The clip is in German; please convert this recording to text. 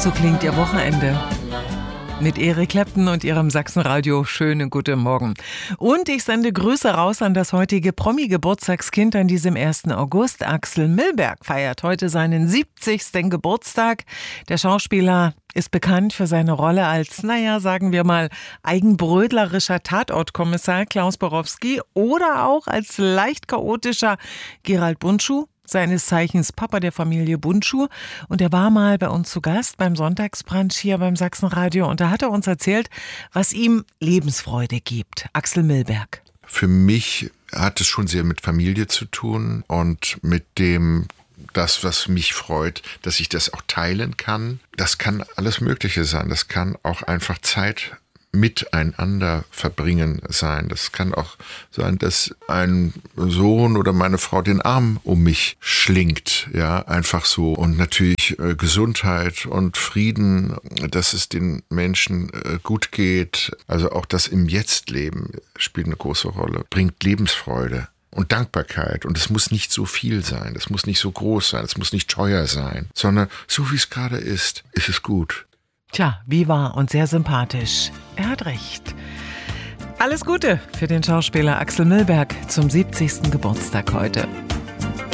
So klingt Ihr Wochenende. Mit Eric Clapton und Ihrem Sachsenradio. Schönen guten Morgen. Und ich sende Grüße raus an das heutige Promi-Geburtstagskind an diesem 1. August. Axel Milberg feiert heute seinen 70. Geburtstag. Der Schauspieler ist bekannt für seine Rolle als, sagen wir mal, eigenbrödlerischer Tatortkommissar Klaus Borowski oder auch als leicht chaotischer Gerald Bundschuh. Seines Zeichens Papa der Familie Bundschuh. Und er war mal bei uns zu Gast beim Sonntagsbrunch hier beim Sachsenradio. Und da hat er uns erzählt, was ihm Lebensfreude gibt. Axel Milberg. Für mich hat es schon sehr mit Familie zu tun und mit das, was mich freut, dass ich das auch teilen kann. Das kann alles Mögliche sein. Das kann auch einfach Zeit miteinander verbringen sein. Das kann auch sein, dass ein Sohn oder meine Frau den Arm um mich schlingt, ja, einfach so. Und natürlich Gesundheit und Frieden, dass es den Menschen gut geht. Also auch das im Jetzt-Leben spielt eine große Rolle, bringt Lebensfreude. Und Dankbarkeit. Und es muss nicht so viel sein, es muss nicht so groß sein, es muss nicht teuer sein, sondern so wie es gerade ist es gut. Tja, wie wahr und sehr sympathisch. Er hat recht. Alles Gute für den Schauspieler Axel Milberg zum 70. Geburtstag heute.